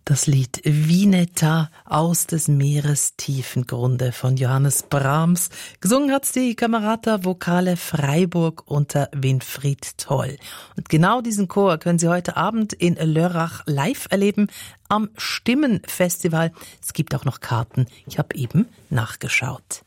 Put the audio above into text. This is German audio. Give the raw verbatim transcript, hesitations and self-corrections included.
Das Lied Vineta aus des Meeres tiefen Grunde von Johannes Brahms. Gesungen hat's die Camerata Vocale Freiburg unter Winfried Toll. Und genau diesen Chor können Sie heute Abend in Lörrach live erleben am Stimmenfestival. Es gibt auch noch Karten. Ich habe eben nachgeschaut.